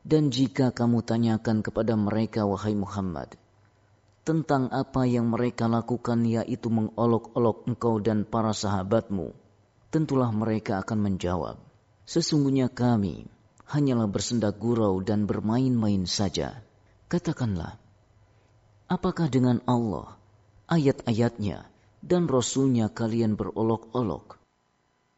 Dan jika kamu tanyakan kepada mereka, wahai Muhammad, tentang apa yang mereka lakukan, yaitu mengolok-olok engkau dan para sahabatmu, tentulah mereka akan menjawab, sesungguhnya kami hanyalah bersenda gurau dan bermain-main saja. Katakanlah, apakah dengan Allah, ayat-ayatnya, dan Rasulnya kalian berolok-olok?